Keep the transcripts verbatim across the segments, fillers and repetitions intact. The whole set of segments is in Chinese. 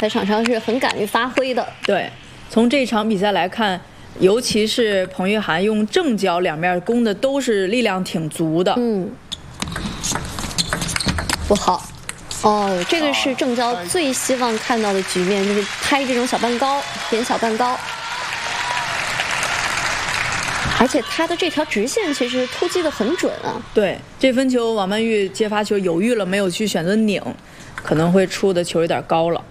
在场上是很敢于发挥的。 对，从这场比赛来看，尤其是彭玉涵用正脚两面攻的都是力量挺足的。 嗯，不好。哦，这个是郑娇最希望看到的局面，就是拍这种小半高，点小半高。而且他的这条直线其实突击的很准啊。 对，这分球王曼玉接发球犹豫了，没有去选择拧，可能会出的球有点高了。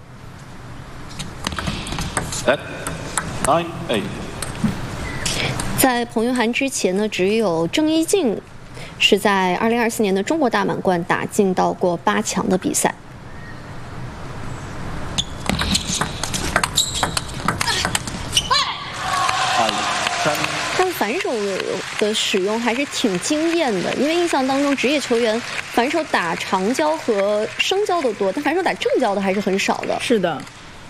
At nine eight。 在彭玉涵之前呢，只有郑伊静是在二零二四年的中国大满贯打进到过八强的比赛。他的反手的使用还是挺惊艳的，因为印象当中职业球员反手打长焦和升焦的多，但反手打正焦的还是很少的。 是的。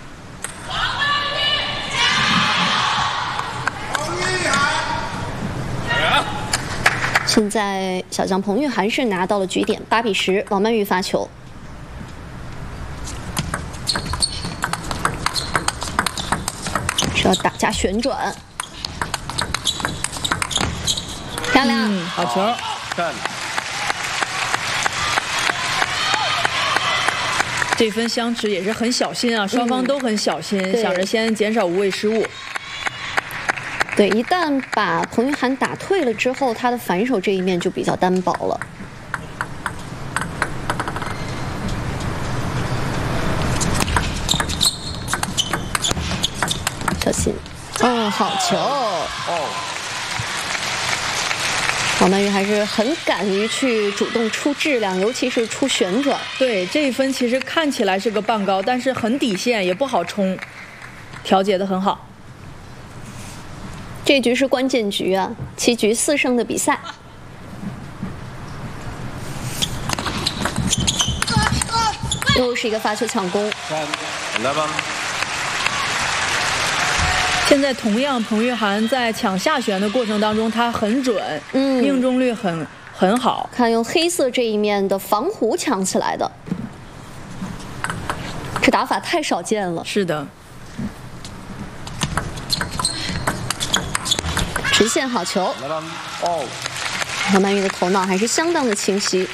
现在小将彭玉涵是拿到了局点，八比十，王曼玉发球。是要打架旋转，漂亮， 嗯、好球。这分相持也是很小心啊，双方都很小心，嗯、想着先减少无谓失误。 对，一旦把彭玉涵打退了之后，他的反手这一面就比较单薄了。小心，哦，好球！哦，王曼玉还是很敢于去主动出质量，尤其是出旋转。 对，这一分其实看起来是个半高，但是很底线，也不好冲，调节得很好。 这局是关键局啊，七局四胜的比赛。又是一个发球抢攻。 现在同样，彭玉涵在抢下旋的过程当中，他很准，嗯，命中率很很好。 看用黑色这一面的防弧抢起来的，这打法太少见了。 是的。 直线好球，王曼玉的头脑还是相当的清晰，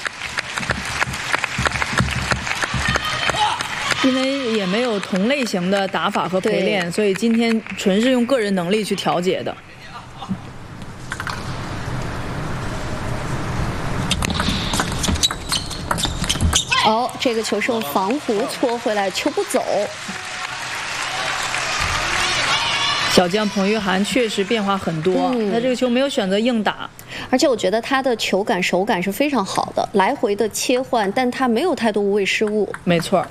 因为也没有同类型的打法和陪练，所以今天纯是用个人能力去调节的。 哦，这个球是用防弧搓回来，球不走。 小将彭玉涵确实变化很多，嗯、他这个球没有选择硬打， 而且我觉得他的球感、手感是非常好的，来回的切换，但他没有太多无谓失误。 没错。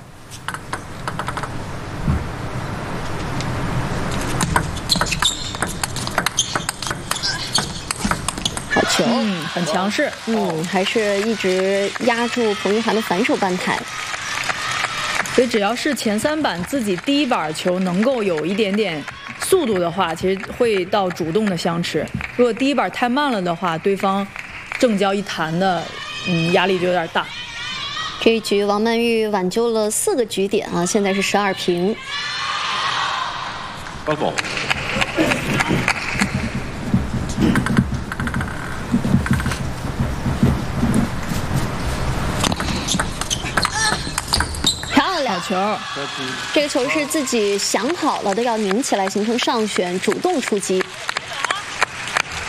好球， 嗯，很强势， 嗯，还是一直压住彭玉涵的反手半台。 所以只要是前三板自己第一板球能够有一点点速度的话，其实会到主动的相持。如果第一板太慢了的话，对方正交一弹的，嗯，压力就有点大。 这一局王曼玉挽救了四个局点啊，现在是十二平。 报告。 好球，这个球是自己想好了的，要拧起来形成上旋，主动出击。